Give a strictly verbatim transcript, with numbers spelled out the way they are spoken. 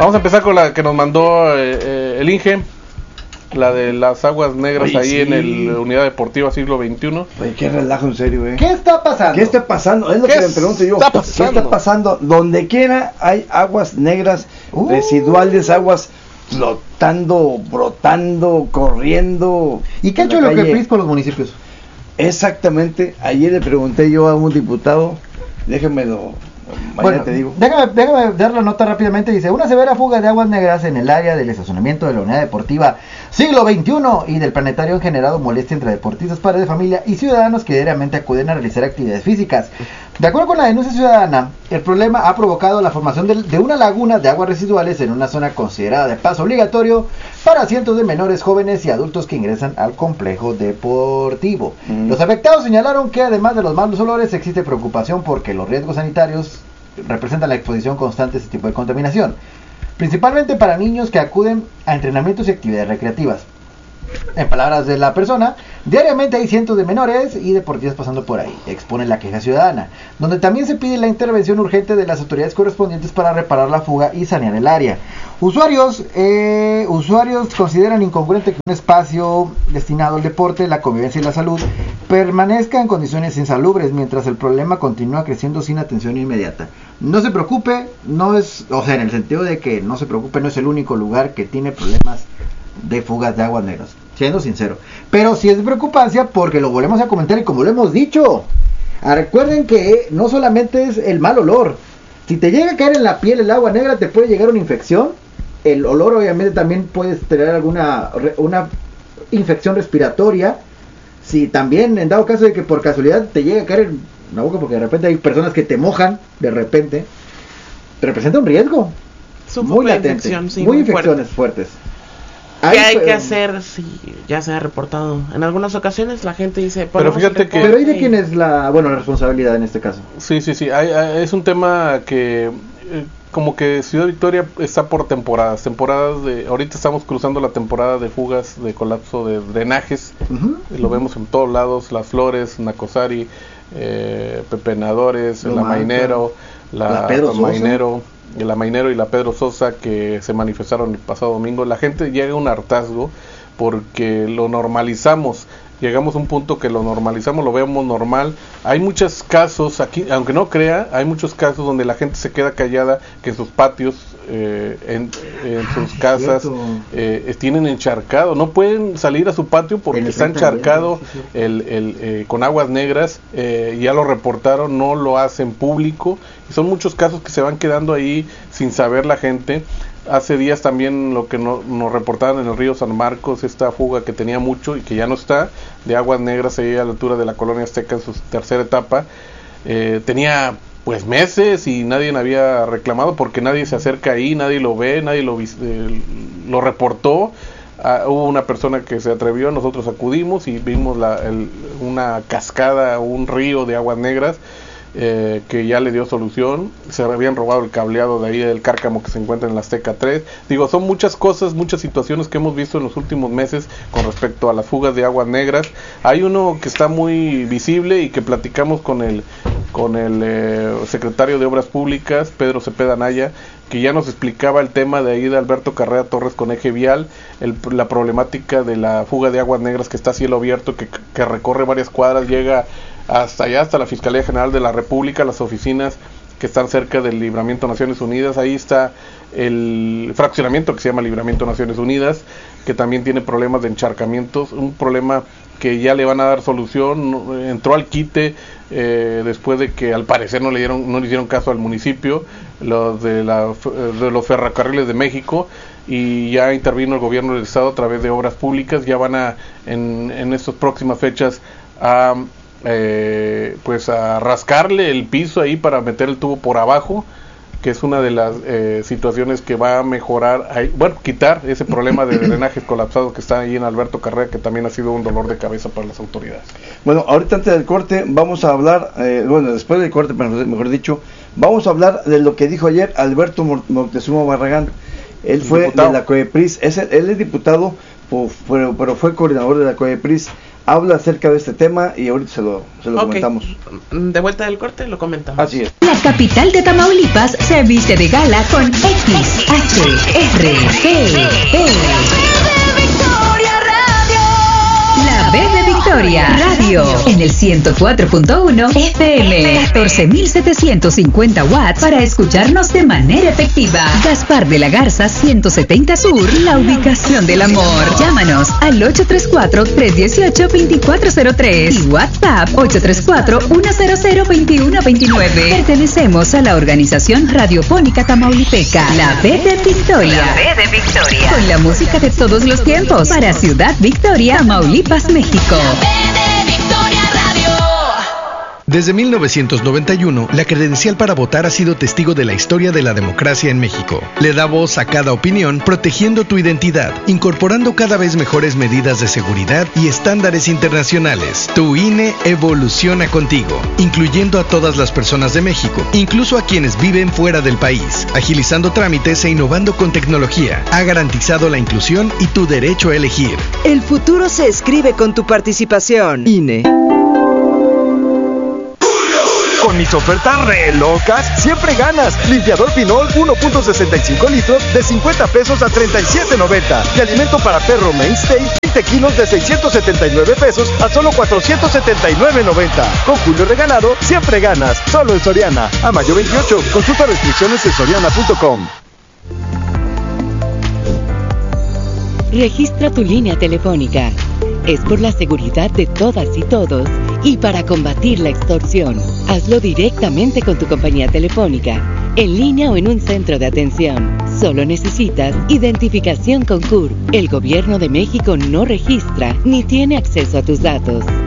Vamos a empezar con la que nos mandó eh, eh, el Inge, la de las aguas negras. Oye, ahí sí. En el Unidad Deportiva Siglo veintiuno. Oye, qué relajo, en serio, eh. ¿Qué está pasando? ¿Qué está pasando? Es lo que me pregunto yo. Está pasando? ¿Qué está pasando? Donde quiera hay aguas negras, uh. residuales, aguas flotando, brotando, corriendo. ¿Y qué ha hecho lo que P R I S con los municipios? Exactamente. Ayer le pregunté yo a un diputado, déjenmelo. Bueno, te digo. Déjame, déjame dar la nota rápidamente. Dice: una severa fuga de aguas negras en el área del estacionamiento de la Unidad Deportiva Siglo veintiuno y del Planetario han generado molestia entre deportistas, padres de familia y ciudadanos que diariamente acuden a realizar actividades físicas. De acuerdo con la denuncia ciudadana, el problema ha provocado la formación de, de una laguna de aguas residuales en una zona considerada de paso obligatorio para cientos de menores, jóvenes y adultos que ingresan al complejo deportivo. Mm. Los afectados señalaron que además de los malos olores existe preocupación porque los riesgos sanitarios representan la exposición constante a este tipo de contaminación, principalmente para niños que acuden a entrenamientos y actividades recreativas. En palabras de la persona, diariamente hay cientos de menores y deportistas pasando por ahí, expone la queja ciudadana, donde también se pide la intervención urgente de las autoridades correspondientes para reparar la fuga y sanear el área. Usuarios, eh, usuarios consideran incongruente que un espacio destinado al deporte, la convivencia y la salud permanezca en condiciones insalubres mientras el problema continúa creciendo sin atención inmediata. No se preocupe, no es, o sea, en el sentido de que no se preocupe, no es el único lugar que tiene problemas de fugas de aguas negras, siendo sincero, pero sí es de preocupancia porque lo volvemos a comentar y como lo hemos dicho, recuerden que no solamente es el mal olor, si te llega a caer en la piel el agua negra te puede llegar una infección, el olor obviamente también puedes tener alguna una infección respiratoria, si también en dado caso de que por casualidad te llega a caer en la boca porque de repente hay personas que te mojan, de repente, te representa un riesgo muy latente, infección, sí, muy, muy infecciones fuerte. fuertes. ¿Qué hay pero, que hacer si ya se ha reportado? En algunas ocasiones la gente dice... Pero fíjate que... Pero ¿y de quién es la, bueno, la responsabilidad en este caso? Sí, sí, sí. Hay, hay, es un tema que... Eh, como que Ciudad Victoria está por temporadas. Temporadas de... Ahorita estamos cruzando la temporada de fugas, de colapso de drenajes. Uh-huh. Lo vemos en todos lados. Las Flores, Nacosari, eh, Pepenadores, la Mainero, la, la Pedro Mainero... la Mainero y la Pedro Sosa que se manifestaron el pasado domingo. La gente llega a un hartazgo porque lo normalizamos, llegamos a un punto que lo normalizamos, lo vemos normal. Hay muchos casos aquí, aunque no crea, hay muchos casos donde la gente se queda callada, que en sus patios, eh, en, en sus casas eh, tienen encharcado, no pueden salir a su patio porque está encharcado el, el, eh, con aguas negras, eh, ya lo reportaron, no lo hacen público, y son muchos casos que se van quedando ahí sin saber la gente. Hace días también lo que no, nos reportaban en el río San Marcos, esta fuga que tenía mucho y que ya no está, de aguas negras ahí a la altura de la Colonia Azteca en su tercera etapa, eh, tenía pues meses y nadie había reclamado porque nadie se acerca ahí, nadie lo ve, nadie lo, eh, lo reportó. Uh, hubo una persona que se atrevió, nosotros acudimos y vimos la, el, una cascada, un río de aguas negras. Eh, que ya le dio solución. Se habían robado el cableado de ahí del Cárcamo que se encuentra en la Azteca tres. Digo, son muchas cosas, muchas situaciones que hemos visto en los últimos meses con respecto a las fugas de aguas negras. Hay uno que está muy visible y que platicamos con el con el eh, secretario de Obras Públicas, Pedro Cepeda Naya, que ya nos explicaba el tema de ahí de Alberto Carrera Torres con eje vial, el, la problemática de la fuga de aguas negras que está a cielo abierto, que, que recorre varias cuadras, llega hasta allá, hasta la Fiscalía General de la República, las oficinas que están cerca del Libramiento Naciones Unidas. Ahí está el fraccionamiento que se llama Libramiento Naciones Unidas, que también tiene problemas de encharcamientos, un problema que ya le van a dar solución. Entró al quite eh, después de que al parecer no le dieron no le hicieron caso al municipio, los de, la, de los ferrocarriles de México, y ya intervino el gobierno del estado a través de Obras Públicas. Ya van a en, en estas próximas fechas a eh, pues a rascarle el piso ahí para meter el tubo por abajo, que es una de las eh, situaciones que va a mejorar, ahí, bueno, quitar ese problema de drenajes colapsados que está ahí en Alberto Carrera, que también ha sido un dolor de cabeza para las autoridades. Bueno, ahorita antes del corte vamos a hablar, eh, bueno, después del corte, mejor dicho, vamos a hablar de lo que dijo ayer Alberto Moctezuma Barragán. Él fue diputado de la COEPRIS, es el, él es diputado, pero, pero fue coordinador de la COEPRIS. Habla acerca de este tema y ahorita se lo, se lo okay. comentamos. De vuelta del corte lo comentamos. Así es. La capital de Tamaulipas se viste de gala con X H R P P. La B de Victoria Radio en el ciento cuatro punto uno F M, catorce mil setecientos cincuenta watts para escucharnos de manera efectiva. Gaspar de la Garza ciento setenta Sur, la ubicación del amor. Llámanos al ocho tres cuatro, tres uno ocho, dos cuatro cero tres y WhatsApp ocho tres cuatro, uno cero cero, dos uno dos nueve. Pertenecemos a la organización radiofónica tamaulipeca, la B de Victoria. La B de Victoria. Con la música de todos los tiempos para Ciudad Victoria, Tamaulipas, México. Desde mil novecientos noventa y uno, la credencial para votar ha sido testigo de la historia de la democracia en México. Le da voz a cada opinión, protegiendo tu identidad, incorporando cada vez mejores medidas de seguridad y estándares internacionales. Tu I N E evoluciona contigo, incluyendo a todas las personas de México, incluso a quienes viven fuera del país, agilizando trámites e innovando con tecnología. Ha garantizado la inclusión y tu derecho a elegir. El futuro se escribe con tu participación. I N E. Con mis ofertas re locas, siempre ganas. Limpiador Pinol uno punto sesenta y cinco litros de cincuenta pesos a treinta y siete noventa. Y alimento para perro Mainstay veinte kilos de seiscientos setenta y nueve pesos a solo cuatrocientos setenta y nueve noventa. Con Julio regalado, siempre ganas. Solo en Soriana. A mayo veintiocho. Consulta restricciones en soriana punto com. Registra tu línea telefónica. Es por la seguridad de todas y todos y para combatir la extorsión. Hazlo directamente con tu compañía telefónica, en línea o en un centro de atención. Solo necesitas identificación con C U R. El Gobierno de México no registra ni tiene acceso a tus datos.